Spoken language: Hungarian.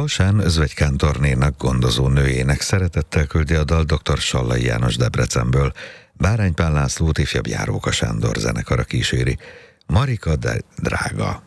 Halsán Özvegy kántornénak, gondozó nőjének szeretettel küldi a dal dr. Sallai János Debrecenből. Bárány Pál Lászlót ifjabb Járóka Sándor zenekara kíséri. Marika, de drága.